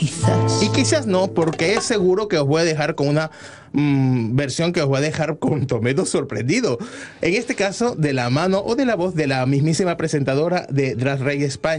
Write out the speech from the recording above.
quizás. Y quizás no, porque es seguro que os voy a dejar con una versión que os va a dejar con tomedo sorprendido. En este caso, de la mano o de la voz de la mismísima presentadora de Drag Race España.